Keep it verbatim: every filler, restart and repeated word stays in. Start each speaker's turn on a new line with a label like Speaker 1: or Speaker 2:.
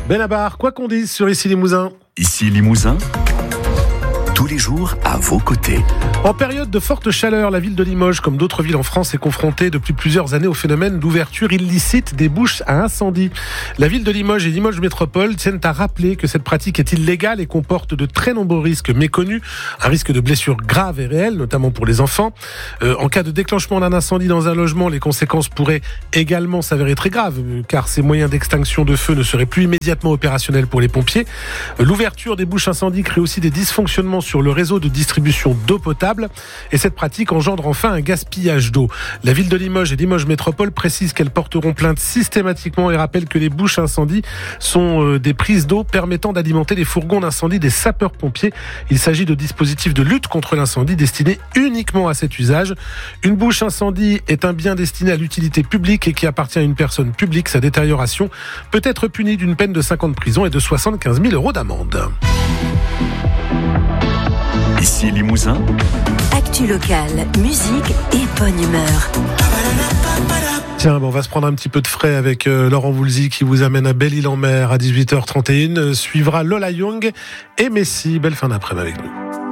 Speaker 1: Benabar, quoi qu'on dise sur Ici Limousin.
Speaker 2: Ici Limousin, tous les jours à vos côtés.
Speaker 1: En période de forte chaleur, la ville de Limoges, comme d'autres villes en France, est confrontée depuis plusieurs années au phénomène d'ouverture illicite des bouches à incendie. La ville de Limoges et Limoges Métropole tiennent à rappeler que cette pratique est illégale et comporte de très nombreux risques méconnus. Un risque de blessures graves et réelles, notamment pour les enfants. Euh, en cas de déclenchement d'un incendie dans un logement, les conséquences pourraient également s'avérer très graves, car ces moyens d'extinction de feu ne seraient plus immédiatement opérationnels pour les pompiers. L'ouverture des bouches incendie crée aussi des dysfonctionnements sur le réseau de distribution d'eau potable. Et cette pratique engendre enfin un gaspillage d'eau. La ville de Limoges et Limoges Métropole précisent qu'elles porteront plainte systématiquement et rappellent que les bouches incendie sont des prises d'eau permettant d'alimenter les fourgons d'incendie des sapeurs-pompiers. Il s'agit de dispositifs de lutte contre l'incendie destinés uniquement à cet usage. Une bouche incendie est un bien destiné à l'utilité publique et qui appartient à une personne publique. Sa détérioration peut être punie d'une peine de cinq ans de prison et de soixante-quinze mille euros d'amende.
Speaker 2: Ici Limousin,
Speaker 3: actu locale, musique et bonne humeur.
Speaker 1: Tiens, bon, on va se prendre un petit peu de frais avec euh, Laurent Voulzy qui vous amène à Belle-Île-en-Mer à dix-huit heures trente et une. Euh, suivra Lola Young et Messi. Belle fin d'après-midi avec nous.